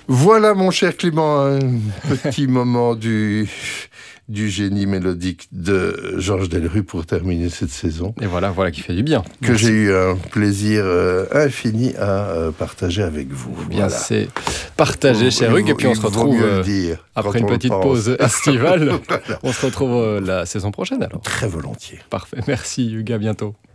Voilà, mon cher Clément, un petit moment du génie mélodique de Georges Delrues pour terminer cette saison. Et voilà qui fait du bien. Que j'ai eu un plaisir infini à partager avec vous. Bien, voilà. C'est partagé, cher Hugues. Et puis on se retrouve après une petite pause estivale. Voilà. On se retrouve la saison prochaine alors. Très volontiers. Parfait. Merci Hugues, à bientôt.